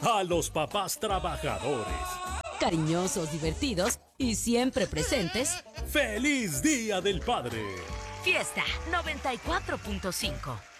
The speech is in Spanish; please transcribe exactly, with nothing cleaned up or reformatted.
a los papás trabajadores. Cariñosos, divertidos y siempre presentes. ¡Feliz Día del Padre! Fiesta noventa y cuatro punto cinco.